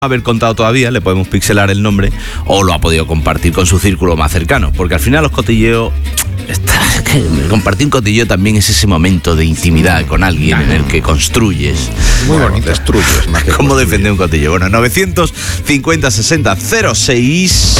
haber contado todavía, le podemos pixelar el nombre, o lo ha podido compartir con su círculo más cercano, porque al final los cotilleos, compartir un cotilleo también es ese momento de intimidad con alguien en el que construyes. Muy bonito. Destruyes más que ¿Cómo defender un cotilleo? Bueno, 950-60-06.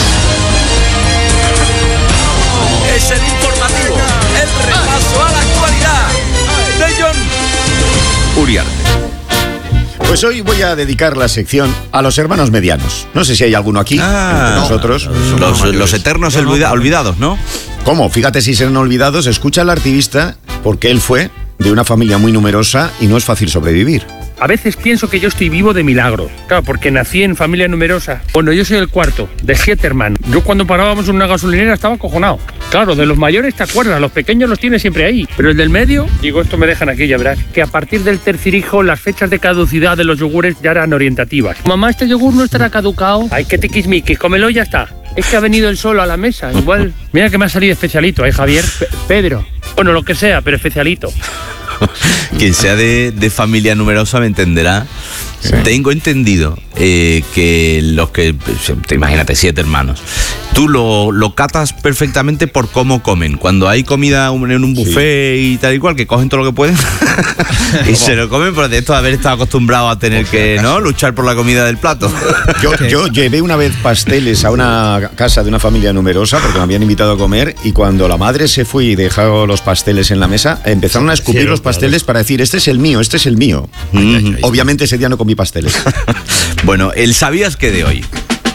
Es el informativo, el repaso a la actualidad de Jon Uriarte. Pues hoy voy a dedicar la sección a los hermanos medianos. No sé si hay alguno aquí, entre nosotros. Los eternos olvidados, ¿no? ¿Cómo? Fíjate si serán olvidados. Escucha al activista porque él fue de una familia muy numerosa y no es fácil sobrevivir. A veces pienso que yo estoy vivo de milagro. Claro, porque nací en familia numerosa. Bueno, yo soy el cuarto, de 7 hermanos. Yo cuando parábamos en una gasolinera estaba acojonado. Claro, de los mayores te acuerdas, los pequeños los tienes siempre ahí. Pero el del medio, digo, esto me dejan aquí, ya verás, que a partir del tercer hijo las fechas de caducidad de los yogures ya eran orientativas. Mamá, este yogur no estará caducado. Ay, qué tiquismiquis, cómelo y ya está. Es que ha venido él solo a la mesa. Igual, mira que me ha salido especialito, Javier. Pedro. Bueno, lo que sea, pero especialito. Quien sea de familia numerosa me entenderá. Sí. Tengo entendido que los que, te imagínate, 7 hermanos, tú lo catas perfectamente por cómo comen. Cuando hay comida en un buffet y tal y cual, que cogen todo lo que pueden y se lo comen por esto de haber estado acostumbrado a tener que luchar por la comida del plato. Yo llevé una vez pasteles a una casa de una familia numerosa porque me habían invitado a comer, y cuando la madre se fue y dejó los pasteles en la mesa, empezaron a escupir los pasteles para decir, este es el mío, este es el mío. Obviamente ese día no comí pasteles. Bueno, el ¿sabías qué de hoy?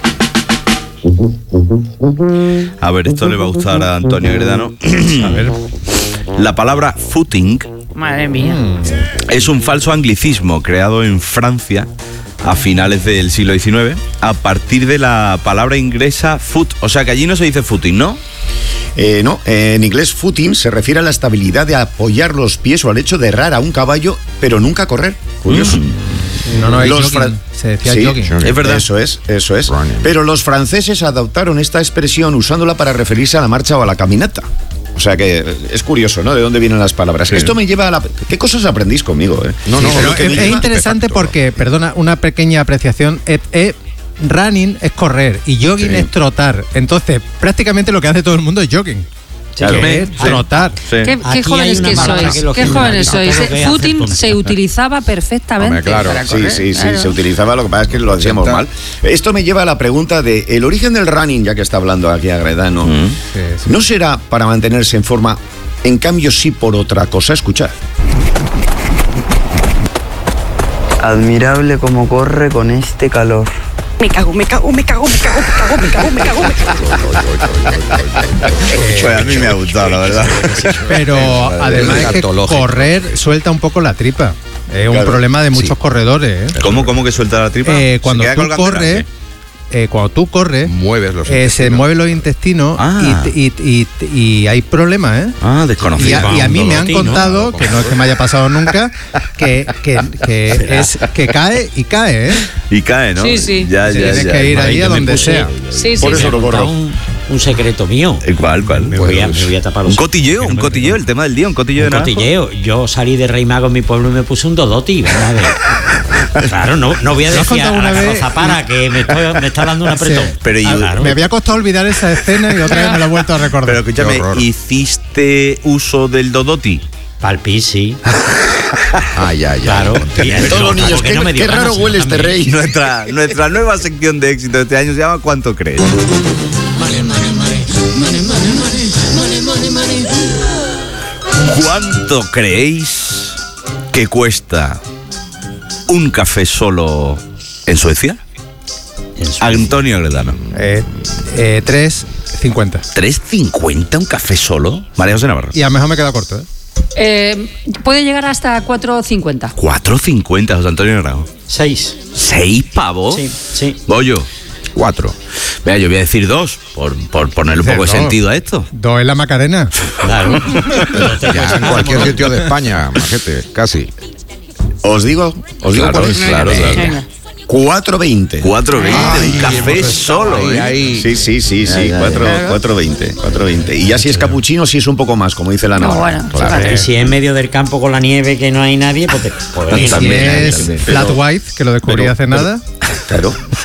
A ver, esto le va a gustar a Antonio Gredano. A ver. La palabra footing, madre mía, es un falso anglicismo creado en Francia a finales del siglo XIX a partir de la palabra inglesa foot. O sea que allí no se dice footing, ¿no? No, en inglés footing se refiere a la estabilidad de apoyar los pies o al hecho de errar a un caballo, pero nunca correr. Curioso. No, se decía jogging. Es verdad. Eso es. Pero los franceses adoptaron esta expresión usándola para referirse a la marcha o a la caminata. O sea que es curioso, ¿no? De dónde vienen las palabras. Sí. Esto me lleva a la... ¿Qué cosas aprendís conmigo? Es interesante porque, perdona, una pequeña apreciación. Running es correr y jogging es trotar. Entonces, prácticamente lo que hace todo el mundo es jogging. Claro. Es trotar. Sí. ¿Qué jóvenes que sois? ¿Qué jóvenes sois? Footing se utilizaba perfectamente. Hombre, claro, sí, se utilizaba, lo que pasa es que lo hacíamos mal. Esto me lleva a la pregunta de el origen del running, ya que está hablando aquí Agredano. ¿No será para mantenerse en forma, en cambio sí por otra cosa? Escuchad. Admirable cómo corre con este calor. Me cago. Pues a mí me ha gustado, la verdad. Pero además es que correr suelta un poco la tripa. Es un problema de muchos corredores. ¿Cómo que suelta la tripa? Cuando tú corres, mueves los se mueven los intestinos y hay problemas, desconocido. Y a mí me han contado, que no es que me haya pasado nunca, que es que cae, Y cae, ¿no? Sí. Ya. Tienes que ir ahí a donde sea. Por eso lo corro. Un secreto mío. ¿Cuál? Me voy a tapar los... Un cotilleo, el tema del día, un cotilleo de naranjo. Cotilleo. Yo salí de Rey Mago en mi pueblo y me puse un Dodoti. Claro, no voy a decir a la Zapara que me está dando un apretón. Sí, pero me había costado olvidar esa escena y otra vez me la he vuelto a recordar. Pero escúchame, ¿hiciste uso del Dodoti? Palpí, sí. Ya. Claro. Todos los niños, qué raro huele este rey. Nuestra nueva sección de éxito de este año se llama ¿Cuánto crees? ¿Cuánto creéis que cuesta un café solo en Suecia? Antonio Gredano. 3.50. ¿3.50 un café solo? María José Navarro. Y a lo mejor me queda corto, puede llegar hasta 4.50. 4.50, José Antonio Gredano. 6. ¿6 pavos? Sí. Bollo. 4. Vea, yo voy a decir 2, por ponerle un poco de sentido a esto. 2 en la Macarena. Claro. Ya en cualquier sitio de España, majete, casi. Os digo Claro. 4.20. 4.20 un café solo, Sí. 4.20. Y ya si es capuchino, sí es un poco más, como dice la Navarra. Claro. Y si es en medio del campo con la nieve que no hay nadie, pues y si es flat white, que lo descubrí hace nada. Claro.